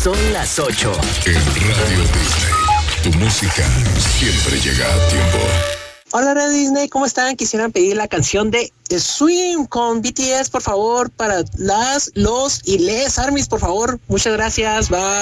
Son las 8. En Radio Disney, tu música siempre llega a tiempo. Hola Radio Disney, ¿cómo están? Quisieran pedir la canción de Swim con BTS, por favor, para los y les ARMYs, por favor. Muchas gracias, bye.